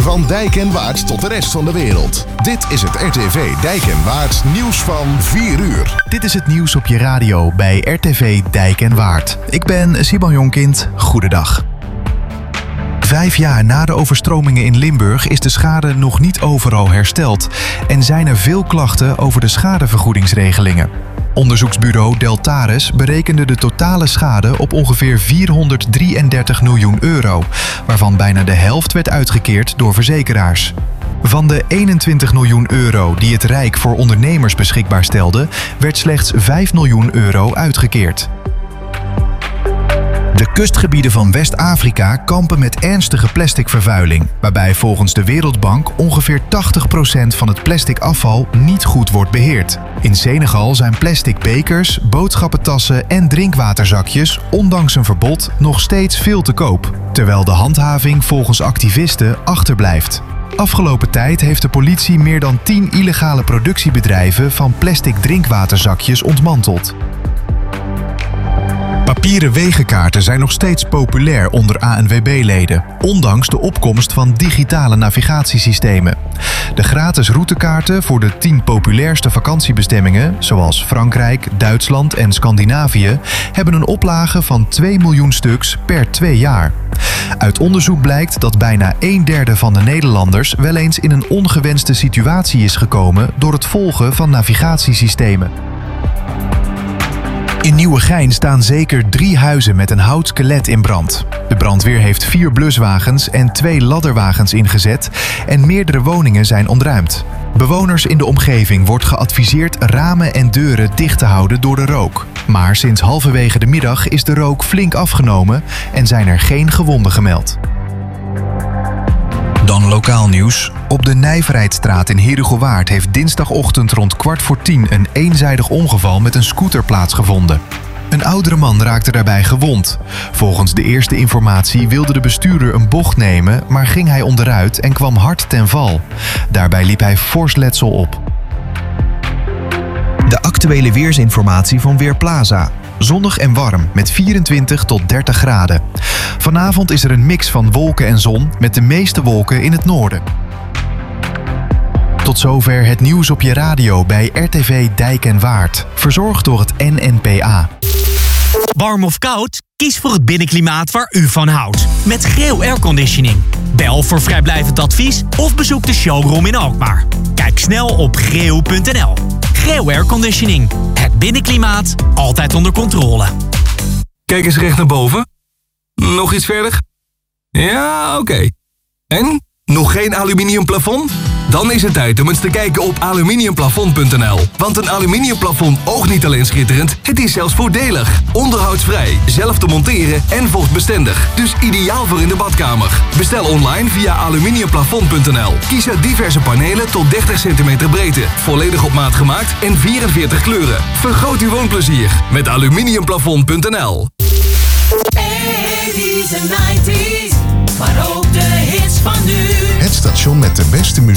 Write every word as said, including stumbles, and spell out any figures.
Van Dijk en Waard tot de rest van de wereld. Dit is het R T V Dijk en Waard nieuws van vier uur. Dit is het nieuws op je radio bij R T V Dijk en Waard. Ik ben Simon Jonkind. Goedendag. Vijf jaar na de overstromingen in Limburg is de schade nog niet overal hersteld en zijn er veel klachten over de schadevergoedingsregelingen. Onderzoeksbureau Deltares berekende de totale schade op ongeveer vierhonderddrieëndertig miljoen euro, waarvan bijna de helft werd uitgekeerd door verzekeraars. Van de eenentwintig miljoen euro die het Rijk voor ondernemers beschikbaar stelde, werd slechts vijf miljoen euro uitgekeerd. De kustgebieden van West-Afrika kampen met ernstige plasticvervuiling, waarbij volgens de Wereldbank ongeveer tachtig procent van het plastic afval niet goed wordt beheerd. In Senegal zijn plastic bekers, boodschappentassen en drinkwaterzakjes, ondanks een verbod, nog steeds veel te koop, terwijl de handhaving volgens activisten achterblijft. Afgelopen tijd heeft de politie meer dan tien illegale productiebedrijven van plastic drinkwaterzakjes ontmanteld. Papieren wegenkaarten zijn nog steeds populair onder A N W B-leden, ondanks de opkomst van digitale navigatiesystemen. De gratis routekaarten voor de tien populairste vakantiebestemmingen, zoals Frankrijk, Duitsland en Scandinavië, hebben een oplage van twee miljoen stuks per twee jaar. Uit onderzoek blijkt dat bijna een derde van de Nederlanders wel eens in een ongewenste situatie is gekomen door het volgen van navigatiesystemen. In Nieuwegein staan zeker drie huizen met een houtskelet in brand. De brandweer heeft vier bluswagens en twee ladderwagens ingezet en meerdere woningen zijn ontruimd. Bewoners in de omgeving wordt geadviseerd ramen en deuren dicht te houden door de rook. Maar sinds halverwege de middag is de rook flink afgenomen en zijn er geen gewonden gemeld. Dan lokaal nieuws. Op de Nijverheidstraat in Herugewaard heeft dinsdagochtend rond kwart voor tien een eenzijdig ongeval met een scooter plaatsgevonden. Een oudere man raakte daarbij gewond. Volgens de eerste informatie wilde de bestuurder een bocht nemen, maar ging hij onderuit en kwam hard ten val. Daarbij liep hij fors letsel op. De actuele weersinformatie van Weerplaza. Zonnig en warm, met vierentwintig tot dertig graden. Vanavond is er een mix van wolken en zon, met de meeste wolken in het noorden. Tot zover het nieuws op je radio bij R T V Dijk en Waard. Verzorgd door het N N P A. Warm of koud? Kies voor het binnenklimaat waar u van houdt. Met Greo Airconditioning. Bel voor vrijblijvend advies of bezoek de showroom in Alkmaar. Kijk snel op greo punt n l. Greo Airconditioning. Het binnenklimaat altijd onder controle. Kijk eens recht naar boven. Nog iets verder? Ja, oké. Okay. En? Nog geen aluminium plafond? Dan is het tijd om eens te kijken op aluminiumplafond punt n l. Want een aluminiumplafond oogt niet alleen schitterend, het is zelfs voordelig. Onderhoudsvrij, zelf te monteren en vochtbestendig. Dus ideaal voor in de badkamer. Bestel online via aluminiumplafond punt n l. Kies uit diverse panelen tot dertig centimeter breedte. Volledig op maat gemaakt en vierenveertig kleuren. Vergroot uw woonplezier met aluminiumplafond punt n l. eighties en nineties, maar ook de hits van nu. Het station met de beste muziek